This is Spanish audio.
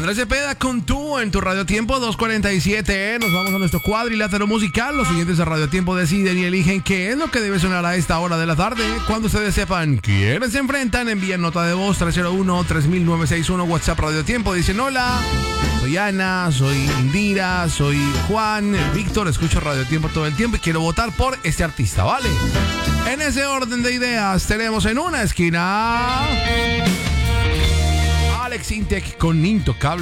Andrés Cepeda con tú en tu Radio Tiempo 247. Nos vamos a nuestro cuadrilátero musical. Los siguientes de Radio Tiempo deciden y eligen qué es lo que debe sonar a esta hora de la tarde. Cuando ustedes sepan quiénes se enfrentan, envíen nota de voz 301-3961 WhatsApp Radio Tiempo. Dicen: hola, soy Ana, soy Indira, soy Juan, Víctor, escucho Radio Tiempo todo el tiempo y quiero votar por este artista, ¿vale? En ese orden de ideas tenemos en una esquina Alex Intec con Intocable.